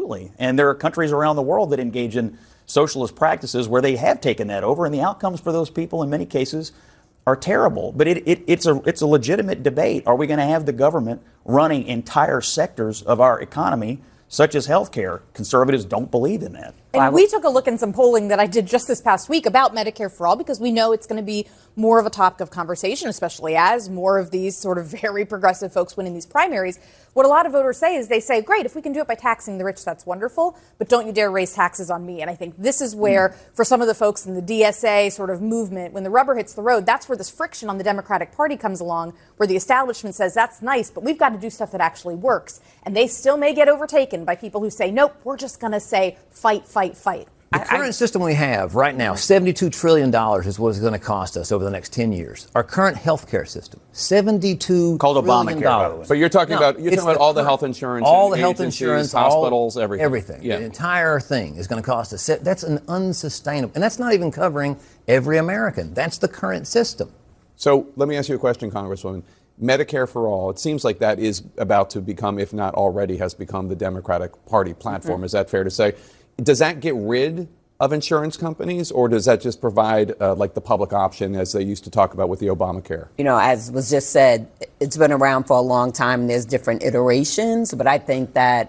absolutely. And there are countries around the world that engage in socialist practices where they have taken that over, and the outcomes for those people in many cases are terrible. But it's a legitimate debate. Are we going to have the government running entire sectors of our economy, such as healthcare? Conservatives don't believe in that. And we took a look in some polling that I did just this past week about Medicare for All, because we know it's going to be more of a topic of conversation, especially as more of these sort of very progressive folks win in these primaries. What a lot of voters say is they say, great, if we can do it by taxing the rich, that's wonderful, but don't you dare raise taxes on me. And I think this is where, for some of the folks in the DSA sort of movement, when the rubber hits the road, that's where this friction on the Democratic Party comes along, where the establishment says, that's nice, but we've got to do stuff that actually works. And they still may get overtaken by people who say, nope, we're just going to say fight, fight, fight. The current system we have right now, $72 trillion is what it's going to cost us over the next 10 years. Our current health care system, $72 called trillion. Obamacare. But you're talking about all the health insurance, all the health insurance, hospitals, everything. Everything. Yeah. The entire thing is going to cost us. That's an unsustainable, and that's not even covering every American. That's the current system. So let me ask you a question, Congresswoman. Medicare for All, it seems like that is about to become, if not already has become, the Democratic Party platform. Is that fair to say? Does that get rid of insurance companies, or does that just provide like the public option as they used to talk about with the Obamacare? You know, as was just said, it's been around for a long time and there's different iterations, but I think that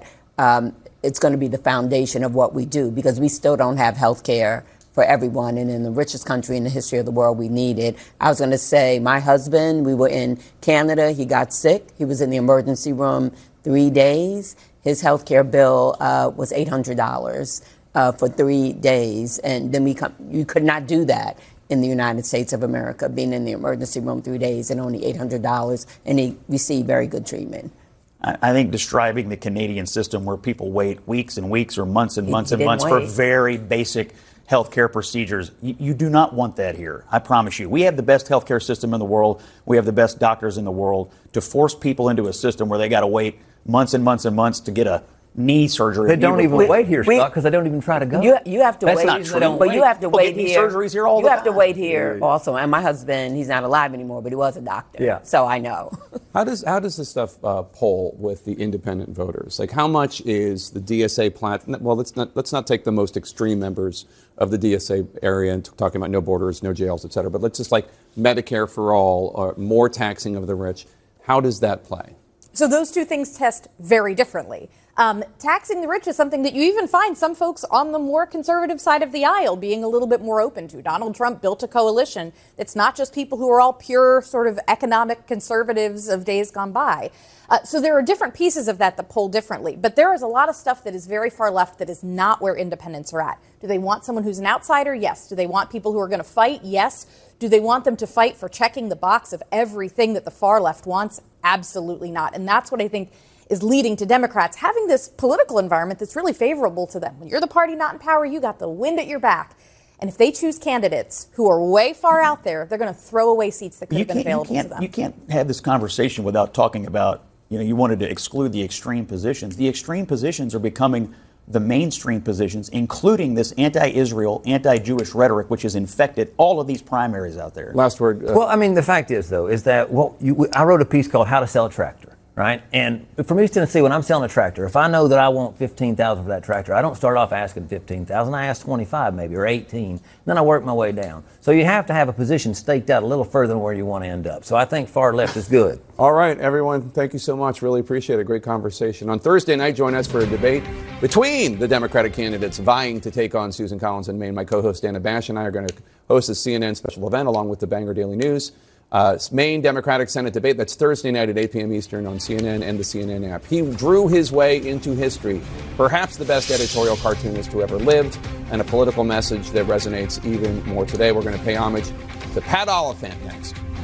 it's going to be the foundation of what we do, because we still don't have health care for everyone. And in the richest country in the history of the world, we need it. I was going to say, my husband, we were in Canada. He got sick. He was in the emergency room 3 days. His health care bill was $800 for 3 days. And then you could not do that in the United States of America, being in the emergency room 3 days and only $800. And he received very good treatment. I think describing the Canadian system where people wait weeks and weeks or months and months and months for very basic healthcare procedures. You do not want that here. I promise you. We have the best healthcare system in the world. We have the best doctors in the world. To force people into a system where they got to wait months and months and months to get a knee surgery. They don't even wait here, Scott, because they don't even try to go. You have to wait. That's not true. But you have to wait knee here. surgeries here all the time. You have to wait here also. And my husband, he's not alive anymore, but he was a doctor. Yeah. So I know. How does this stuff poll with the independent voters? Like, how much is the DSA platform? Well, let's not take the most extreme members of the DSA area and talking about no borders, no jails, et cetera. But let's just like Medicare for all, or more taxing of the rich. How does that play? So those two things test very differently. Taxing the rich is something that you even find some folks on the more conservative side of the aisle being a little bit more open to. Donald Trump built a coalition that's not just people who are all pure sort of economic conservatives of days gone by. So there are different pieces of that poll differently. But there is a lot of stuff that is very far left that is not where independents are at. Do they want someone who's an outsider? Yes. Do they want people who are going to fight? Yes. Do they want them to fight for checking the box of everything that the far left wants? Absolutely not. And that's what I think is leading to Democrats having this political environment that's really favorable to them. When you're the party not in power, you got the wind at your back. And if they choose candidates who are way far out there, they're going to throw away seats that could have been available to them. You can't have this conversation without talking about, you wanted to exclude the extreme positions. The extreme positions are becoming the mainstream positions, including this anti-Israel, anti-Jewish rhetoric, which has infected all of these primaries out there. Last word. Well, I mean, the fact is, though, is that I wrote a piece called How to Sell a Tractor. Right? And from East Tennessee, when I'm selling a tractor, if I know that I want $15,000 for that tractor, I don't start off asking $15,000. I ask 25 maybe, or 18. Then I work my way down. So you have to have a position staked out a little further than where you want to end up. So I think far left is good. All right, everyone, thank you so much. Really appreciate it. Great conversation. On Thursday night, join us for a debate between the Democratic candidates vying to take on Susan Collins in Maine. My co-host Dana Bash and I are going to host a CNN special event along with the Bangor Daily News. Maine Democratic Senate debate. That's Thursday night at 8 p.m. Eastern on CNN and the CNN app. He drew his way into history, perhaps the best editorial cartoonist who ever lived, and a political message that resonates even more today. We're going to pay homage to Pat Oliphant next.